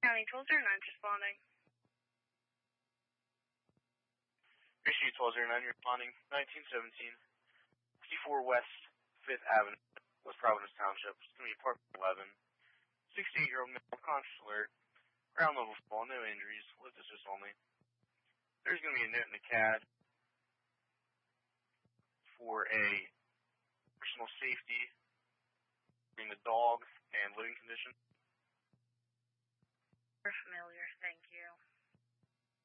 County 1209 responding. Issue 1209 responding. 1917. 54 West 5th Avenue, West Providence Township. It's going to be apartment 11. 68-year-old male, conscious alert. Ground level fall, no injuries. Lift assist only. There's going to be a note in the CAD for a personal safety in the dog and living condition. We're familiar, thank you.